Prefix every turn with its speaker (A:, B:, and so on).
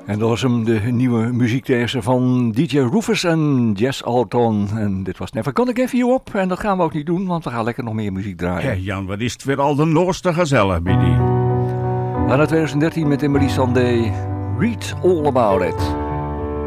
A: En dat was hem, de nieuwe muziekteksten van DJ Rufus en Jess Alton. En dit was Never Gonna Give You Up. En dat gaan we ook niet doen, want we gaan lekker nog meer muziek draaien.
B: Hé Jan, wat is het weer al de looste gezellig, Biddy.
A: We gaan naar 2013 met Emily Sandé. Read All About It.